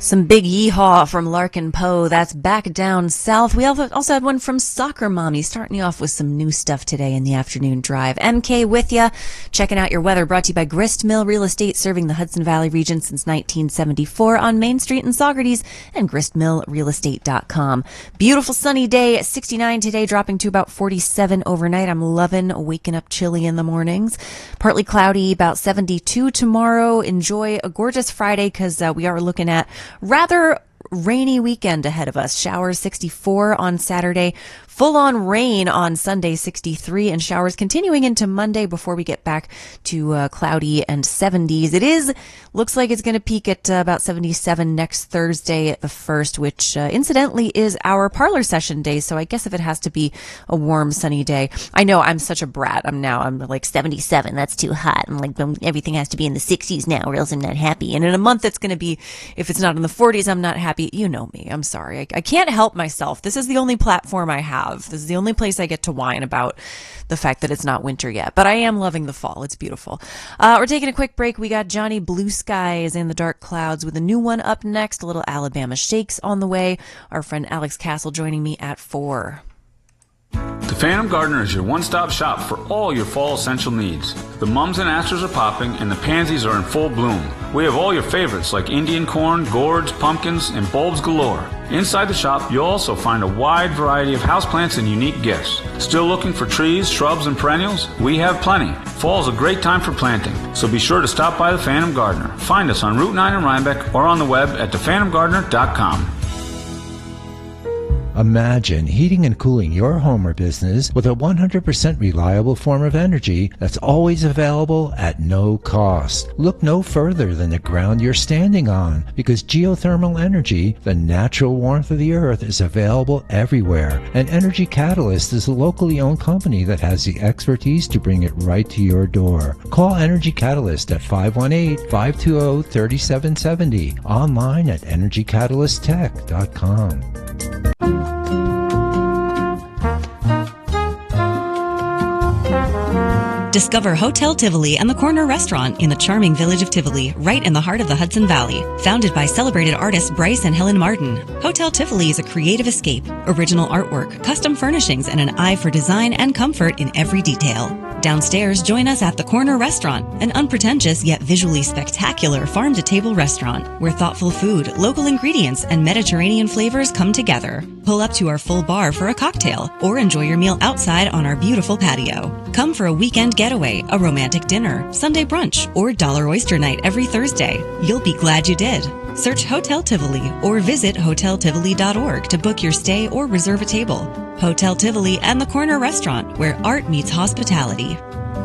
Some big yeehaw from Larkin Poe. That's Back Down South. We also had one from Soccer Mommy, starting you off with some new stuff today in the afternoon drive. MK with ya, checking out your weather, brought to you by Grist Mill Real Estate, serving the Hudson Valley region since 1974 on Main Street in Saugerties, and gristmillrealestate.com. Beautiful sunny day, 69 today, dropping to about 47 overnight. I'm loving waking up chilly in the mornings. Partly cloudy, about 72 tomorrow. Enjoy a gorgeous Friday, because we are looking at rather rainy weekend ahead of us. Showers 64 on Saturday, full-on rain on Sunday 63, and showers continuing into Monday before we get back to cloudy and 70s. It looks like it's going to peak at about 77 next Thursday the 1st, which incidentally is our parlor session day, so I guess if it has to be a warm sunny day. I know I'm such a brat. I'm like 77, that's too hot. I'm like, everything has to be in the 60s now or else I'm not happy. And in a month it's going to be, if it's not in the 40s, I'm not happy. You know me. I'm sorry. I can't help myself. This is the only platform I have. This is the only place I get to whine about the fact that it's not winter yet. But I am loving the fall. It's beautiful. We're taking a quick break. We got Johnny Blue Skies in the Dark Clouds with a new one up next. A little Alabama Shakes on the way. Our friend Alex Castle joining me at 4. The Phantom Gardener is your one-stop shop for all your fall essential needs. The mums and asters are popping and the pansies are in full bloom. We have all your favorites like Indian corn, gourds, pumpkins, and bulbs galore. Inside the shop, you'll also find a wide variety of houseplants and unique gifts. Still looking for trees, shrubs, and perennials? We have plenty. Fall's a great time for planting, so be sure to stop by the Phantom Gardener. Find us on Route 9 in Rhinebeck or on the web at thephantomgardener.com. Imagine heating and cooling your home or business with a 100% reliable form of energy that's always available at no cost. Look no further than the ground you're standing on, because geothermal energy, the natural warmth of the earth, is available everywhere. And Energy Catalyst is a locally owned company that has the expertise to bring it right to your door. Call Energy Catalyst at 518-520-3770. Online at energycatalysttech.com. Discover Hotel Tivoli and the Corner Restaurant in the charming village of Tivoli, right in the heart of the Hudson Valley. Founded by celebrated artists Bryce and Helen Martin, Hotel Tivoli is a creative escape, original artwork, custom furnishings, and an eye for design and comfort in every detail. Downstairs, join us at the Corner Restaurant, an unpretentious yet visually spectacular farm-to-table restaurant where thoughtful food, local ingredients, and Mediterranean flavors come together. Pull up to our full bar for a cocktail or enjoy your meal outside on our beautiful patio. Come for a weekend getaway, a romantic dinner, Sunday brunch, or Dollar Oyster Night every Thursday. You'll be glad you did. Search Hotel Tivoli or visit hoteltivoli.org to book your stay or reserve a table. Hotel Tivoli and the Corner Restaurant, where art meets hospitality.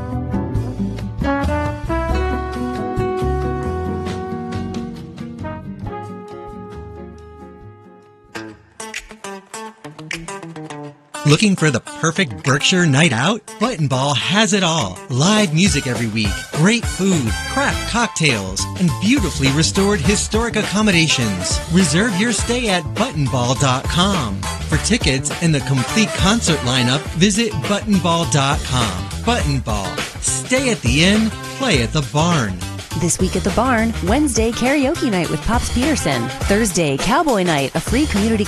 Looking for the perfect Berkshire night out? Button Ball has it all. Live music every week, great food, craft cocktails, and beautifully restored historic accommodations. Reserve your stay at buttonball.com. For tickets and the complete concert lineup, visit buttonball.com. Button Ball. Stay at the inn, play at the barn. This week at the barn, Wednesday karaoke night with Pops Peterson. Thursday, Cowboy Night, a free community